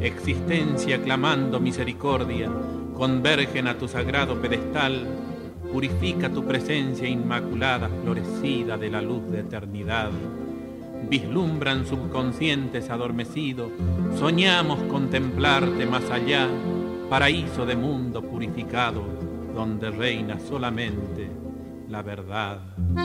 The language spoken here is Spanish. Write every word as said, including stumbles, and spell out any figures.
existencia clamando misericordia, convergen a tu sagrado pedestal, purifica tu presencia inmaculada, florecida de la luz de eternidad. Vislumbran subconscientes adormecidos, soñamos contemplarte más allá, paraíso de mundo purificado, donde reina solamente la verdad.